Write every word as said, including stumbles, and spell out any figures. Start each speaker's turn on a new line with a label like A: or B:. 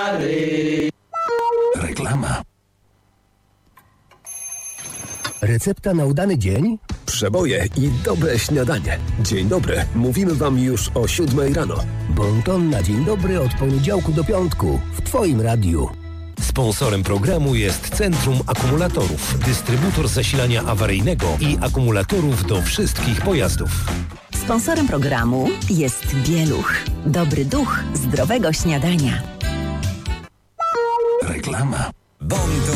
A: Reklama.
B: Recepta na udany dzień?
C: Przeboje i dobre śniadanie. Dzień dobry. Mówimy wam już o siódmej rano.
B: Bon ton na dzień dobry od poniedziałku do piątku w twoim radiu.
A: Sponsorem programu jest Centrum Akumulatorów, dystrybutor zasilania awaryjnego i akumulatorów do wszystkich pojazdów.
D: Sponsorem programu jest Bieluch. Dobry duch zdrowego śniadania.
A: Reklama.
E: Bon